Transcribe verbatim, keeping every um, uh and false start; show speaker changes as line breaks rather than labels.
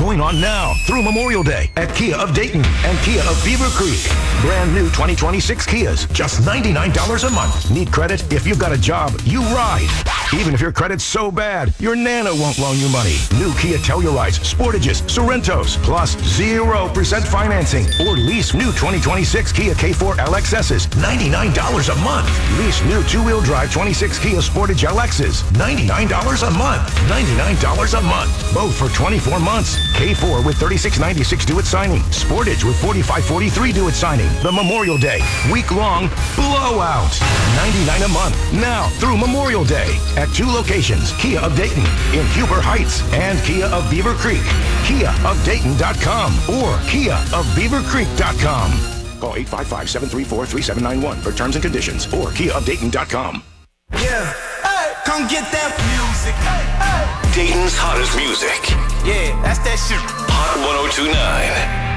going on now through Memorial Day at Kia of Dayton and Kia of Beaver Creek. Brand new twenty twenty-six Kias, just ninety-nine dollars a month. Need credit? If you've got a job, you ride. Even if your credit's so bad, your Nana won't loan you money. New Kia Tellurides, Sportages, Sorrentos, plus zero percent financing. Or lease new twenty twenty-six Kia K four L X S's, ninety-nine dollars a month. Lease new two-wheel drive twenty-six Kia Sportage L X's, ninety-nine dollars a month. ninety-nine dollars a month. Both for twenty-four months. K four with thirty-six ninety-six due at signing. Sportage with forty-five forty-three due at signing. The Memorial Day week-long blowout. ninety-nine a month. Now through Memorial Day at two locations. Kia of Dayton in Huber Heights and Kia of Beaver Creek. Kia of Dayton dot com or Kia of Beaver Creek dot com. Call eight five five, seven three four, three seven nine one for terms and conditions or Kia of Dayton dot com.
Yeah, hey, come get that music. Hey, hey.
Dayton's hottest music.
Yeah, that's that shit.
Hot one oh two point nine.